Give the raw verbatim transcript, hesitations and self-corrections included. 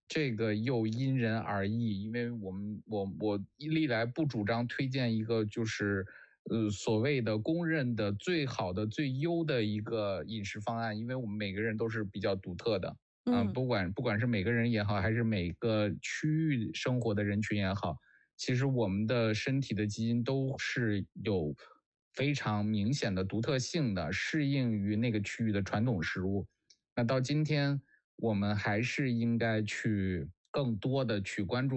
这个又因人而异，因为我们我我历来不主张推荐一个就是呃所谓的公认的最好的最优的一个饮食方案，因为我们每个人都是比较独特的。啊、 嗯不管不管是每个人也好，还是每个区域生活的人群也好，其实我们的身体的基因都是有非常明显的独特性的，适应于那个区域的传统食物。那到今天，我们还是应该去更多的去关注